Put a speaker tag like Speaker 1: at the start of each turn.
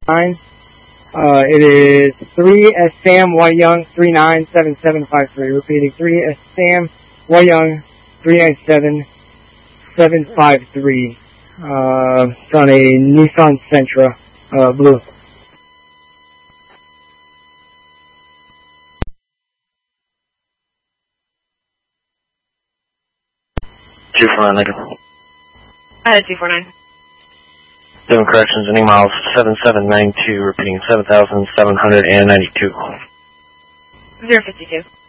Speaker 1: It is 3 S Sam Y Young 397753. Repeating, 3 S Sam Y Young 397753. It's on a Nissan Sentra, blue.
Speaker 2: 249 later.
Speaker 3: 249.
Speaker 2: Doing corrections, ending miles 7792, repeating 7792.
Speaker 3: 052.